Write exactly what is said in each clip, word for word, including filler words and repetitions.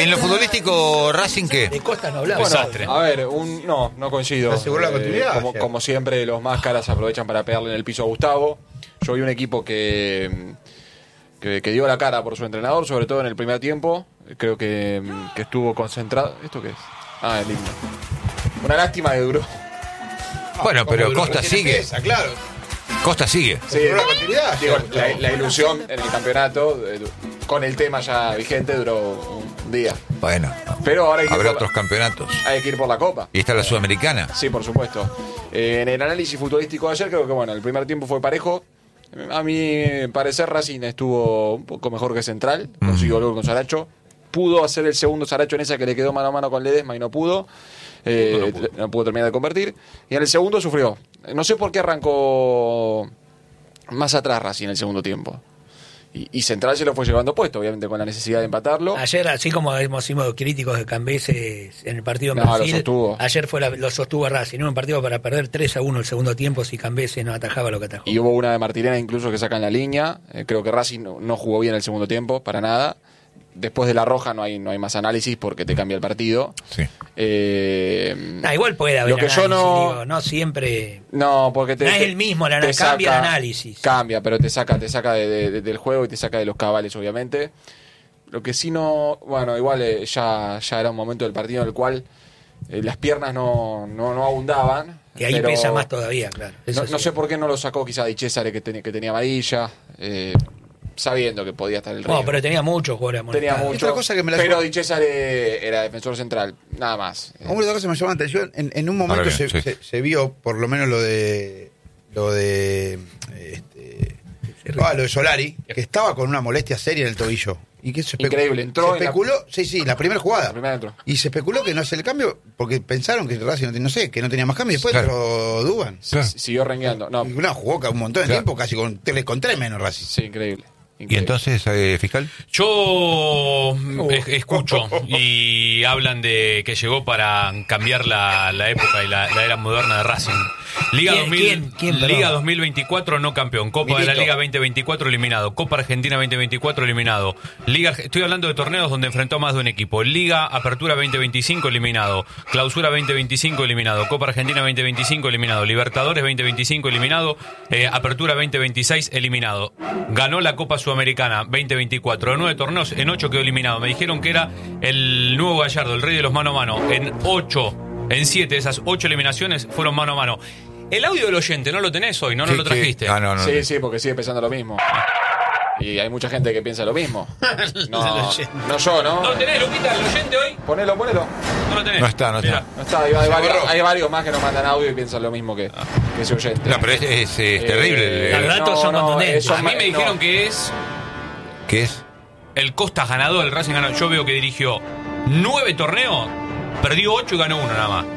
en lo futbolístico, Racing, ¿qué? De Costa no hablaba. Bueno, Desastre. a ver, un, no, no coincido. Aseguró la continuidad, como, ayer. como siempre, los máscaras aprovechan para pegarle en el piso a Gustavo. Yo vi un equipo que, que, que dio la cara por su entrenador, sobre todo en el primer tiempo. Creo que, que estuvo concentrado. ¿Esto qué es? Ah, el himno. Una lástima que duró. Bueno, pero Como Costa recién sigue. empieza, claro. Costa sigue. Sí, Aseguró la continuidad. digo, ayer. la, la ilusión en el campeonato, eh, con el tema ya vigente, duró un día. Bueno, Pero ahora hay que, ir habrá por la, otros campeonatos. hay que ir por la Copa. Y está la Sudamericana. Sí, por supuesto. Eh, en el análisis futbolístico de ayer, creo que bueno, el primer tiempo fue parejo. A mi parecer, Racing estuvo un poco mejor que Central. Consiguió el gol con Saracho. Pudo hacer el segundo Saracho en esa que le quedó mano a mano con Ledesma y no pudo. Eh, no, pudo. no pudo terminar de convertir. Y en el segundo sufrió. No sé por qué arrancó más atrás Racing en el segundo tiempo. Y, y Central se lo fue llevando puesto, obviamente, con la necesidad de empatarlo. Ayer, así como hemos sido críticos de Cambeses en el partido en No, Brasil, lo sostuvo. ayer fue la, lo sostuvo Racing, en un partido para perder tres a uno el segundo tiempo si Cambeses no atajaba lo que atajó. Y hubo una de Martirena incluso que saca en la línea. Eh, creo que Racing no, no jugó bien el segundo tiempo, para nada. Después de la roja no hay no hay más análisis porque te cambia el partido. Sí. Eh, Ah, igual puede haber lo que análisis, yo no, digo, no siempre. no, porque te, No es te- el mismo, la- te cambia saca- el análisis. Cambia, pero te saca, te saca de- de- de- del juego y te saca de los cabales, obviamente. Lo que sí no, bueno, igual eh, ya, ya era un momento del partido en el cual eh, las piernas no, no, no abundaban. Y ahí pero pesa más todavía, claro. Eso No, no sí. sé por qué no lo sacó quizá Di Cesare que, tenía- que tenía amarilla, eh, sabiendo que podía estar el Bueno, riesgo. pero tenía muchos jugadores Tenía amonestados. mucho, Otra cosa que me la pero llamó- Di Cesare era defensor central, nada más. Eh, Hombre, otra cosa que me llamó la atención, en, en un momento Ahora bien, se, sí. se, se vio, por lo menos lo de lo de este, ah, lo de Solari, que estaba con una molestia seria en el tobillo. Y que se especu- Increíble, entró se en la- especuló, sí, sí, la primera jugada. La primera entró. Y se especuló que no hace el cambio porque pensaron que Racing no, tenía- no sé, que no tenía más cambio y después Claro. entró Duban. Claro. S- Siguió rengueando. No, Y una jugó un montón de Claro. tiempo, casi con tres con tres menos Racing. sí, increíble. ¿Y increíble. entonces, eh, fiscal? Yo es- escucho y hablan de que llegó para cambiar la, la época y la, la era moderna de Racing. Liga, ¿Quién? dos mil, ¿Quién? ¿Quién? Liga Perdón. dos mil veinticuatro no campeón. Copa de la Milito. Liga veinte veinticuatro eliminado. Copa Argentina veinte veinticuatro eliminado. Liga, estoy hablando de torneos donde enfrentó a más de un equipo. Liga Apertura veinte veinticinco eliminado. Clausura veinte veinticinco eliminado. Copa Argentina veinte veinticinco eliminado. Libertadores veinte veinticinco eliminado. Eh, Apertura veinte veintiséis eliminado. Ganó la Copa Sudamericana veinte veinticuatro. De nueve torneos, en ocho quedó eliminado. Me dijeron que era el nuevo Gallardo, el rey de los mano a mano. En ocho, en siete de esas ocho eliminaciones fueron mano a mano. El audio del oyente, ¿no lo tenés hoy? ¿No, no Sí, lo que- trajiste? Ah, no, no. Sí, sí, porque sigue pensando lo mismo. Y hay mucha gente que piensa lo mismo. No, no yo, ¿no? ¿No lo tenés, Luquita, el oyente hoy? Ponelo, ponelo. No lo tenés. No está, no está. Mirá. No está, hay, hay Se varios, borró. hay varios más que nos mandan audio y piensan lo mismo que, que ese oyente. No, pero es, es, es Eh, terrible. Los datos son contundentes. eso A mí ma- me dijeron no. que es ¿Qué es? el Costa ganador, el Racing ganador. Yo veo que dirigió nueve torneos, perdió ocho y ganó uno nada más.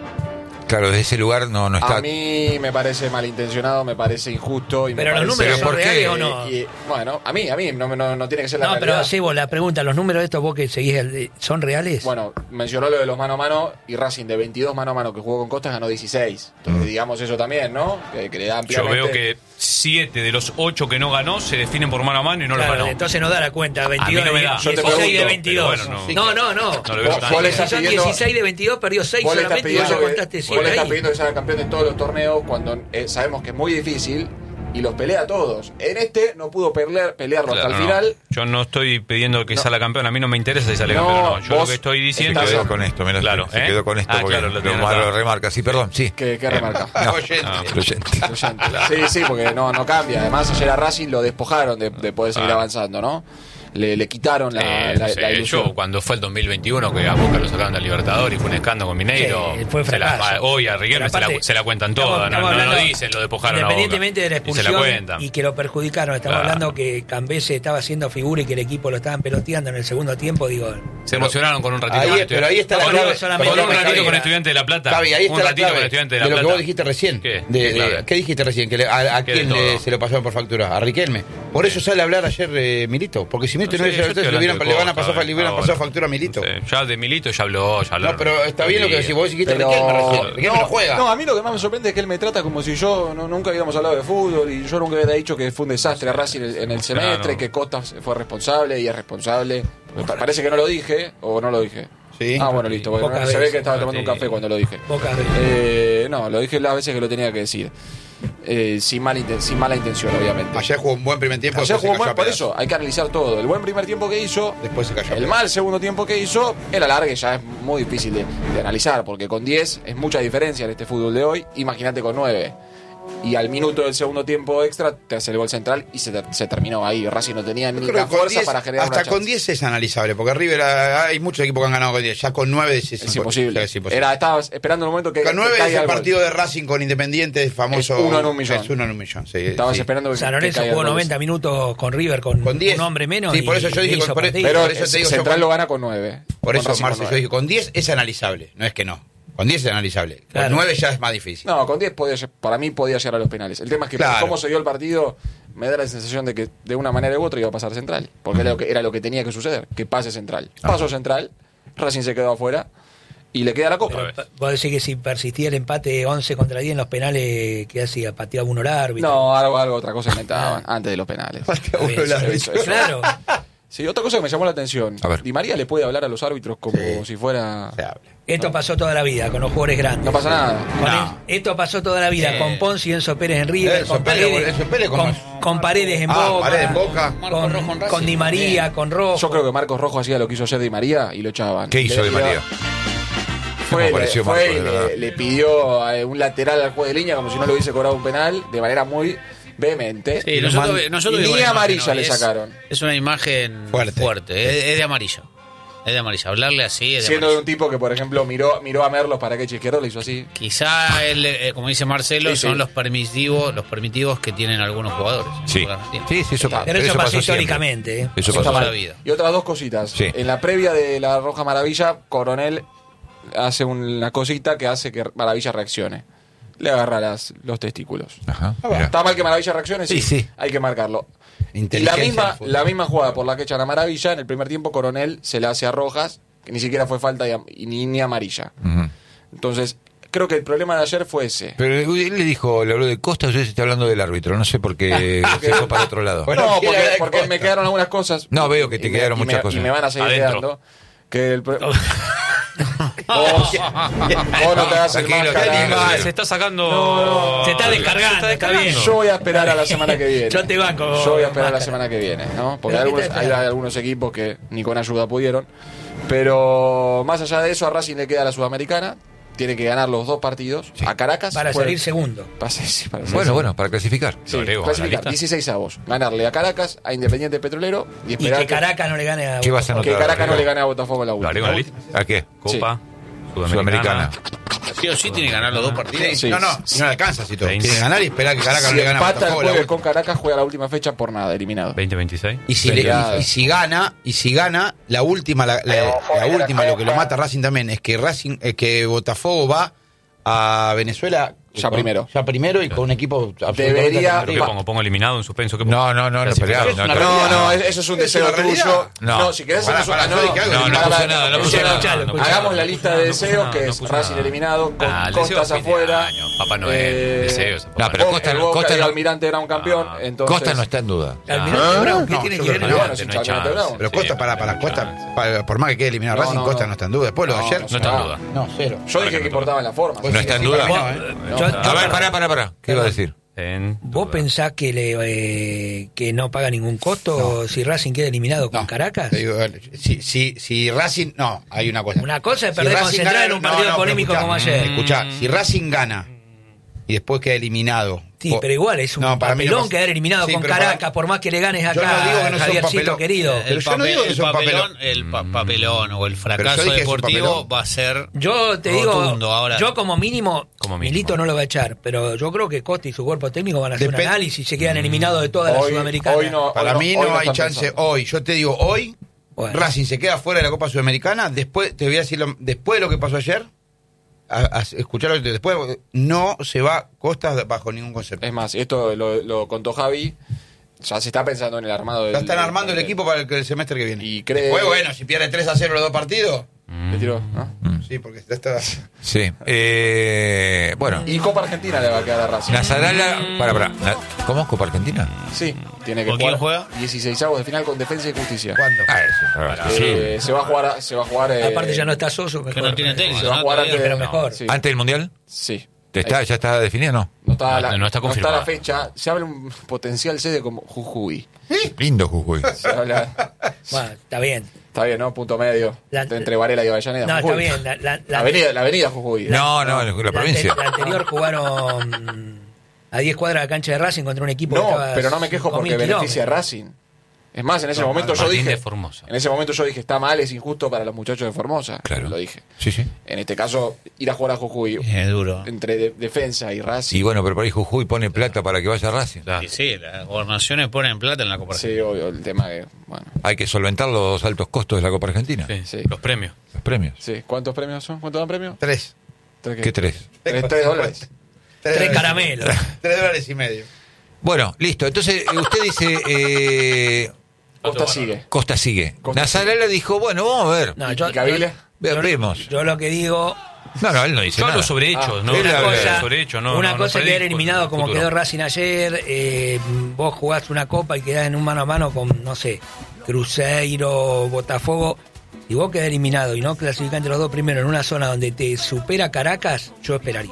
Claro, desde ese lugar no, no está. A mí me parece malintencionado, me parece injusto. Y me Pero los parece- números ¿Pero son por qué? reales o no. Y- y- bueno, a mí, a mí, no, no, no tiene que ser la No, realidad. pero Sebo, la pregunta, ¿los números de estos vos que seguís el- son reales? Bueno, mencionó lo de los mano a mano y Racing de veintidós mano a mano que jugó con Costas ganó dieciséis. Entonces, digamos eso también, ¿no? Que, que le da Yo ampliamente. veo que siete de los ocho que no ganó se definen por mano a mano y no Claro, lo ganó. entonces no da la cuenta, veintidós, A mí no me da. Yo te dieciséis de pregunto, veintidós. pero bueno, no, no, no. No lo veo Vos- tanto. vos le Si estás son pidiendo- dieciséis de veintidós, perdió seis Vos le estás solamente y vos pidiendo ya que- contaste vos siete le estás ahí. pidiendo que sea campeón de todos los torneos cuando eh, sabemos que es muy difícil y los pelea a todos. En este no pudo pelear, pelearlo Claro, hasta el no. final. Yo no estoy pidiendo que No. salga campeón, a mí no me interesa si sale No, campeón o no. Yo vos lo que estoy Se diciendo estás- es... quedó con esto, mirá, Claro, se ¿eh? quedó con esto Ah, porque claro, lo lo, tiene malo anotado. remarca. Sí, perdón, sí. ¿Qué, qué remarca? No, Oyente. Ah. el oyente. Oyente. Sí, sí, porque no, no cambia. Además, ayer a Racing lo despojaron de, de poder seguir Ah. avanzando, ¿no? Le, le quitaron la, Eh, la, no sé, la ilusión. yo cuando fue el dos mil veintiuno que a Boca lo sacaron del Libertador y fue un escándalo con Mineiro, Sí, fue se la- fracaso. hoy a Riquelme Pero se la, aparte, se la cuentan estamos- todas, no, estamos no, no hablando- dicen lo despojaron a Boca. Independientemente de la Y se la expulsión cuentan. y que lo perjudicaron, estamos Claro. hablando que Cambese estaba haciendo figura y que el equipo lo estaban peloteando en el segundo tiempo, digo. Se emocionaron con un ratito Ahí con es- pero ahí está la Con- clave. solamente con un con ratito Javi. con Estudiante de La Plata. Gaby, ahí está un la ratito con clave Estudiante de, de La lo que Plata. vos dijiste recién. ¿Qué? De- de- Clave. ¿Qué dijiste recién? Que le- ¿A, a ¿Qué de quién le- todo? se lo pasaron por factura? A Riquelme. Por eso sale a hablar ayer eh, Milito. Porque si Milito No no, sé, hubiese yo hablado, estoy le, hubieran- hablando de le van a Costa, pasar, le hubieran ahora. pasado factura a Milito. Sí, ya de Milito ya habló, ya habló. No, pero está bien lo que decís. Vos dijiste Pero- Riquelme recién. Riquelme no, juega. No, a mí lo que más me sorprende es que él me trata como si yo no, nunca hubiéramos hablado de fútbol y yo nunca hubiera dicho que fue un desastre Racing en el, en el semestre, Claro. que Costa fue responsable y es responsable. Pa- Parece que no lo dije, o no lo dije. Sí. Ah, bueno, listo. Bueno, Pocas se ve veces. que estaba tomando un café cuando lo dije. Pocas veces. Eh, no, lo dije las veces que lo tenía que decir. Eh, sin, mal inten- sin mala intención, obviamente. Ayer jugó un buen primer tiempo. Ayer después se jugó cayó mal, a por pedazos. eso hay que analizar todo. El buen primer tiempo que hizo, Después se cayó a el pedazos. mal segundo tiempo que hizo, el alargue ya es muy difícil de, de analizar, porque con diez es mucha diferencia en este fútbol de hoy. Imagínate con nueve. Y al minuto del segundo tiempo extra te hace el gol central y se, ter- se terminó ahí. Racing no tenía ni Yo creo la que con fuerza diez, para generar hasta una con chance. diez es analizable, porque River ah, hay muchos equipos que han ganado con diez. Ya con nueve es, Es imposible. Es imposible. Era, estabas esperando el momento que, con que nueve es caiga el el gol. partido de Racing con Independiente famoso. Es uno en un millón. Es uno en un millón, sí. Estabas sí. esperando que San que Lorenzo caiga el jugó gol. noventa minutos con River con, Con diez. un hombre menos. Sí, por y- eso yo y dije, hizo por- partido. Pero Por eso te digo, Central yo- lo gana con nueve. Por Con eso, Racing con Marce, yo nueve. dije, con diez es analizable, no es que no. Con diez es analizable. Claro. Con nueve ya es más difícil. No, con diez podía, lle- para mí podía llegar a los penales. El tema es que Claro. por cómo se dio el partido, me da la sensación de que de una manera u otra iba a pasar Central. Porque era lo que, era lo que tenía que suceder, que pase Central. Pasó Central, Racing se quedó afuera y le queda la Copa. Pero, pa- vos decís que si persistía el empate once contra diez en los penales, ¿qué hacía? ¿Pateaba uno el árbitro? No, algo, algo otra cosa inventaban antes de los penales. Está bien, Uno el eso- árbitro. eso. Claro. Sí, otra cosa que me llamó la atención. A ver. Di María le puede hablar a los árbitros como Sí. si fuera... Se habla. Esto pasó toda la vida con los jugadores grandes. No pasa nada. Con No. el- esto pasó toda la vida Sí. con Ponce y Enzo Pérez en River, Enzo con, Pérez, Paredes, Enzo Pérez, ¿cómo con, es? con Paredes en Ah, Boca, Paredes en Boca. con, Rojo en Racing. con Di María, con Rojo. Yo creo que Marcos Rojo hacía lo que hizo ayer Di María y lo echaban. ¿Qué hizo Le- Di María? Fue, me le, pareció fue Marcos, y de verdad. le, le pidió eh, un lateral al juez de línea como si no le hubiese cobrado un penal de manera muy vehemente. Sí, nosotros, nosotros y vimos ni la amarilla imagen, ¿no? le Es- sacaron. Es una imagen Fuerte. fuerte, es, es de amarillo. Es de amarillo. Hablarle así es de Siendo de amarillo. un tipo que, por ejemplo, miró, miró a Merlos para que eche izquierdo, le hizo así. Quizá, él, eh, como dice Marcelo, Sí, sí. son los permitivos, los permitivos que tienen algunos jugadores. Sí, sí, sí, eso, Pero eso, eso pasó pasó siempre. históricamente. ¿eh? Eso Toda pasó. la vida. Y otras dos cositas. Sí. En la previa de la Roja Maravilla, Coronel hace una cosita que hace que Maravilla reaccione. Le agarra las, los testículos. Ajá, mirá. ¿Está mal que Maravilla reaccione? Sí, Sí, sí. hay que marcarlo. Y la Inteligencia misma, del fútbol. la misma jugada por la que echan a Maravilla, en el primer tiempo Coronel se la hace a Rojas, que ni siquiera fue falta y, am- y ni, ni amarilla. Ujú. Entonces, creo que el problema de ayer fue ese. Pero él le dijo, le habló de Costa, usted está hablando del árbitro, no sé por qué se fue para otro lado. Bueno, no, quiere porque, hablar de porque Costa. me quedaron algunas cosas. No, veo que te Y me- quedaron y muchas me- cosas. Y me van a seguir Adentro. quedando. Que el pro- vos, vos no te hagas el Tranquilo, máscara. tranquilo. Ah, se está sacando. Se está descargando, está bien. Yo voy a esperar a la semana que viene. Yo te banco, Yo voy a esperar a la máscara. semana que viene, ¿no? Porque hay Pero ¿qué algunos, te hay, esperas? hay algunos equipos que ni con ayuda pudieron. Pero más allá de eso, a Racing le queda la Sudamericana. Tiene que ganar los dos partidos. A Caracas. Para juega- salir segundo. para ser- sí, para ser Bueno, segundo. bueno, para clasificar. Sí, Lo agrego a la clasificar, lista. dieciséis avos. Ganarle a Caracas, a Independiente Petrolero y Y esperar que Caracas no le gane a ¿Qué vas a que, anotar? que Caracas no Rodrigo? le gane a Botafogo en la Lo última. agrego a la lista. ¿A qué? Copa, Sudamericana. Sudamericana. Sí o sí tiene que ganar los dos partidos. Sí. No, no, no le alcanza si todo. veinte. Tiene que ganar y esperar que Caracas Si no le gane a empata el Botafogo la jueves última. con Caracas, juega la última fecha por nada, eliminado. veinte veintiséis. Y si, le- Peleada. y, y si gana, y si gana, la última, la, la- la última, lo que lo mata a Racing también, es que Racing, eh, que Botafogo va a Venezuela Ya con- primero. Ya primero y con un equipo absolutamente Debería- ¿Pero qué pongo? ¿Pongo eliminado en suspenso? ¿Qué pongo? No, no, no, no, Clasificado. peleado, Es no, una no. No, realidad. no, eso es un Es deseo una realidad. tuyo. No. No, si querés Pará, hacer pará, una- yo dije algo. No, no Pará, puso pará, nada, no pará, puso pará, nada. escuchalo, pará. escuchalo. Hagamos la lista de No, no puso deseos, nada, que no es puso Racing nada. eliminado, con Ah, el deseo Costas a fin de afuera. año, Papá Noel, eh, deseos a Papá No, pero Bo- Costa el no- Boca Costa y no- Almirante era un campeón, Ah, entonces... Costa no está en duda. Almirante Brown, ¿qué No, tiene yo que ver? creo que no. No, Bueno, sin no hay Almirante chance. Brown. Pero Sí, Costa, para, para no hay Costa, chance. para- por más que quede eliminado No, Racing, no, Costa no. no está en duda. Después lo de No, ayer. no No está en duda. No, cero. Yo dije que importaba en la forma. ¿No está en duda? No, Vos- ¿eh? yo- No. yo- A ver, pará, pará, pará. ¿Qué iba a decir? En ¿Vos duda. pensás que le eh, que no paga ningún costo si Racing queda eliminado con No, Caracas? te digo, si, si, si Racing. No, hay una cosa. Una cosa es Si perder con Racing Central gana- en un no, partido no, pero polémico escuchá, como ayer. Escuchá, si Racing gana y después queda eliminado. Sí, po- pero igual es un No, para mí no papelón pasa- quedar eliminado Sí, con pero para- Caracas, por más que le ganes Yo acá no digo que no a sea un Javiercito papelón. querido. Pero El, yo no papel- digo que el es un papelón, papelón. el pa- papelón o el yo fracaso dije que es un deportivo papelón. va a ser Yo te digo, rotundo. Ahora, yo como mínimo, Como mínimo. Milito no lo va a echar, pero yo creo que Costa y su cuerpo técnico van a hacer Depende- un análisis y se quedan eliminados de toda la Hoy- Sudamericana. hoy no- Para hoy mí hoy no hay están chance pensando. hoy. Yo te digo, hoy Bueno. Racing se queda fuera de la Copa Sudamericana. Después, te voy a decir, lo- después de lo que pasó ayer, a, a escuchar lo que te- después, no se va Costa bajo ningún concepto. Es más, esto lo, lo contó Javi. Ya se está pensando en el armado del. Ya están armando el del- equipo para el, el semestre que viene. Y cree- Después, bueno, si pierde tres a cero los dos partidos, Le tiró, ¿no? Mm. sí, porque ya está. Sí. Eh, bueno. Y Copa Argentina le va a quedar a Racing. Nasarala. Para, para. Na- ¿Cómo es Copa Argentina? Sí, tiene que ¿Con quién jugar juega? dieciseisavos de final con Defensa y Justicia. ¿Cuándo? Ah, eso. ah, sí. Eh, se va a jugar, se va a jugar. eh, Aparte ya no está Soso, mejor. Que no tiene técnico. se va a ¿no? jugar Todavía, antes de- pero mejor. Sí. ¿Antes del Mundial? Sí. ¿Está, ¿Ya está definido o no? No está, la, No, no está no confirmado. la fecha. Se habla un potencial sede como Jujuy. Lindo Jujuy. Se habla. Bueno, está bien. Está bien, ¿no? Punto medio. La- entre Varela y Avellaneda. No, está Jujuy. bien. La, la- La avenida, la avenida Jujuy. No, no, la, la provincia. ante- la anterior jugaron a diez cuadras de la cancha de Racing contra un equipo No, que estaba pero no me quejo cinco mil porque beneficia a kilómetros. Racing. Es más, en ese No, momento yo Martín dije. de Formosa. En ese momento yo dije, está mal, es injusto para los muchachos de Formosa. Claro. Lo dije. Sí, sí. En este caso, ir a jugar a Jujuy Es duro. entre de- defensa y Racing. Y bueno, pero por ahí Jujuy pone plata para que vaya a Racing. Claro. Y sí, las gobernaciones ponen plata en la Copa Sí, obvio, el tema que. Bueno, Hay que solventar los altos costos de la Copa Argentina. Sí, Sí. Los premios. Los premios. sí. ¿Cuántos premios son? ¿Cuántos dan premios? Tres. ¿Tres ¿Qué tres? Tres, tres dólares. Tres dólares. caramelos. Tres dólares y medio. Bueno, listo. Entonces, eh, usted dice. Eh, Costa sigue. Costa sigue. Costa Nasarala dijo, bueno, vamos a ver. No, ¿Y yo, Cavile? Ve- yo- vemos. yo lo que digo, No, no, él no dice Yo hablo nada. sobre hechos, Ah, no él una habla cosa, sobre hechos, no. una no, no cosa es quedar predisco eliminado el como futuro. quedó Racing ayer, eh, vos jugás una copa y quedás en un mano a mano con, no sé, Cruzeiro, Botafogo, y vos quedás eliminado y no clasificás entre los dos primeros en una zona donde te supera Caracas, yo esperaría.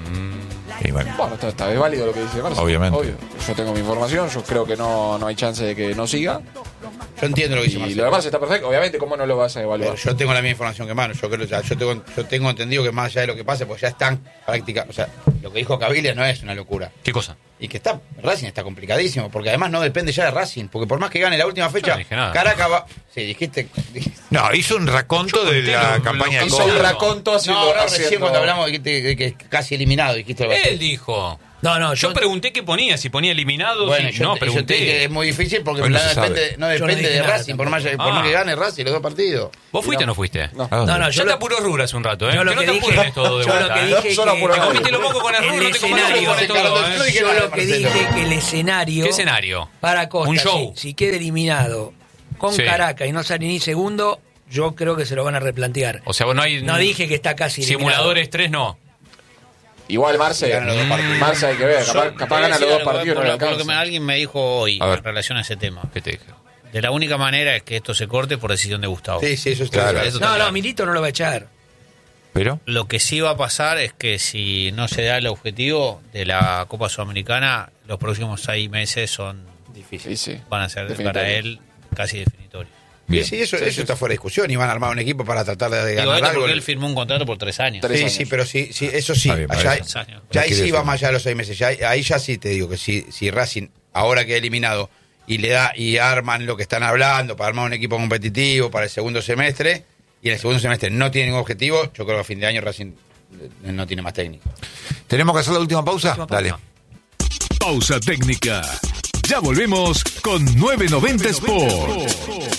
Y bueno, Bueno, está, está, es válido lo que dice Marcelo. Obviamente. Obvio. Yo tengo mi información, yo creo que no, no hay chance de que no siga. Yo entiendo lo que dice Y Marcelo. lo demás está perfecto. Obviamente, ¿cómo no lo vas a evaluar? Pero yo tengo la misma información que Manu. Yo creo, o sea, yo tengo, yo tengo entendido que más allá de lo que pase, pues ya están prácticamente. O sea, lo que dijo Cavile no es una locura. ¿Qué cosa? Y que está, Racing está complicadísimo, porque además no depende ya de Racing, porque por más que gane la última fecha, no dije nada. Caracas va. Sí, dijiste. dijiste- no, hizo un raconto de conté la lo- campaña lo de Hizo Copa. un raconto haciendo. No, no, haciendo- recién cuando hablamos de que, te- de que es casi eliminado, dijiste algo así. Él dijo. No, no, Yo yo, pregunté qué ponía, si ponía eliminado. Bueno, si- yo, no, te, yo te pregunté. dije que es muy difícil porque Hoy no no, se sabe. depende, no Yo no depende dije de nada Racing, por tampoco. más, por Ah. más que gane Racing los dos partidos. ¿Vos fuiste o no fuiste? No. ¿A dónde? No, no, Yo yo te lo- apuró Rura hace un rato, ¿eh? yo lo que no que te dije- apures todo de yo lo vuelta, que ¿eh? dije Solo que- apuró Te Rura. comiste los mocos con el el Rura, no te comas escenario, con todo, Carlos, ¿eh? yo dije yo nada, lo que Marcelo. dije que el escenario ¿Qué escenario? para Costa, Un show. Si, si queda eliminado con Sí. Caracas y no sale ni segundo, yo creo que se lo van a replantear. O sea, vos no hay. No dije que está casi eliminado. Simuladores tres, no. Igual Marce. Gana los dos partidos. Marce hay que ver. Capaz, Yo capaz te gana voy los a dos decir partidos y algo, no le por lo- por lo que me- alcanza. alguien me dijo hoy A ver. en relación a ese tema. ¿Qué te dije? De la única manera es que esto se corte por decisión de Gustavo. Sí, sí, eso está Claro. claro. Eso está No, no, claro. Milito no lo va a echar. Pero, Lo que sí va a pasar es que si no se da el objetivo de la Copa Sudamericana, los próximos seis meses son Difícil. Sí, sí. van a ser Definitorio. para él casi definitorios. bien. Sí, sí, eso, Sí, eso sí. está fuera de discusión y van a armar un equipo para tratar de Digo ganar esto algo. porque él firmó un contrato por tres años. Tres Sí, años. sí, pero sí, sí, eso sí. Está bien, allá- parece. Tres años. ya ahí No quiere sí va decir. más allá de los seis meses. Ya, ahí ya sí te digo que si, si Racing ahora queda eliminado y le da y arman lo que están hablando para armar un equipo competitivo para el segundo semestre y en el segundo semestre no tiene ningún objetivo, yo creo que a fin de año Racing eh, no tiene más técnico. ¿Tenemos que hacer la última pausa? Última pausa. Dale. Pausa técnica. Ya volvemos con novecientos noventa Sport.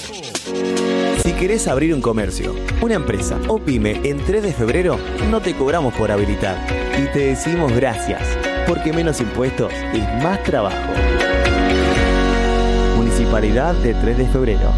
Si querés abrir un comercio, una empresa o pyme en tres de febrero, no te cobramos por habilitar. Y te decimos gracias, porque menos impuestos es más trabajo. Municipalidad de tres de febrero.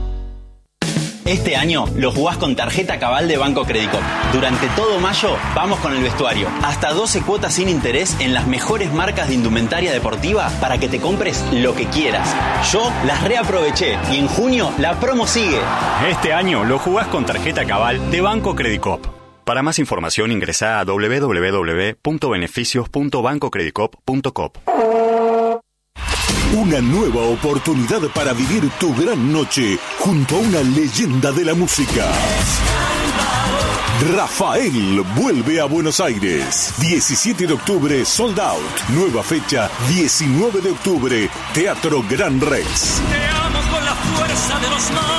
Este año lo jugás con tarjeta Cabal de Banco Credicop. Durante todo mayo vamos con el vestuario. Hasta doce cuotas sin interés en las mejores marcas de indumentaria deportiva para que te compres lo que quieras. Yo las reaproveché y en junio la promo sigue. Este año lo jugás con tarjeta Cabal de Banco Credicop. Para más información ingresá a doble u doble u doble u punto beneficios punto banco credicop punto com. Una nueva oportunidad para vivir tu gran noche junto a una leyenda de la música. Rafael vuelve a Buenos Aires. diecisiete de octubre, sold out. Nueva fecha, diecinueve de octubre, Teatro Gran Rex.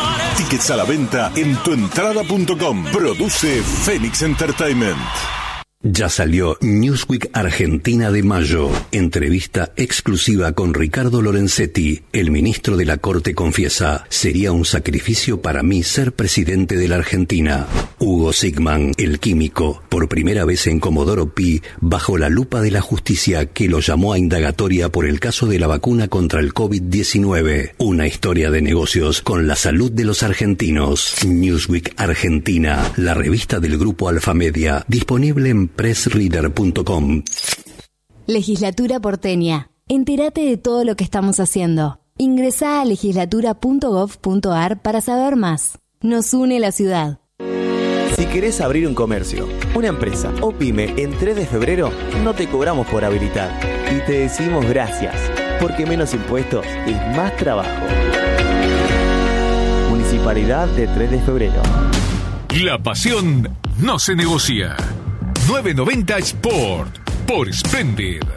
Tickets a la venta en tuentrada punto com. Produce Phoenix Entertainment. Ya salió Newsweek Argentina de mayo. Entrevista exclusiva con Ricardo Lorenzetti. El ministro de la Corte confiesa: sería un sacrificio para mí ser presidente de la Argentina. Hugo Sigman, el químico, por primera vez en Comodoro Pi, bajo la lupa de la justicia que lo llamó a indagatoria por el caso de la vacuna contra el COVID diecinueve. Una historia de negocios con la salud de los argentinos. Newsweek Argentina, la revista del grupo Alfamedia, disponible en press reader punto com. Legislatura porteña. Entérate de todo lo que estamos haciendo. Ingresá a legislatura punto gov punto ar para saber más. Nos une la ciudad. Si querés abrir un comercio, una empresa o pyme en tres de febrero, no te cobramos por habilitar. Y te decimos gracias, porque menos impuestos es más trabajo. Municipalidad de tres de febrero. La pasión no se negocia. nueve noventa Sport por Splendid.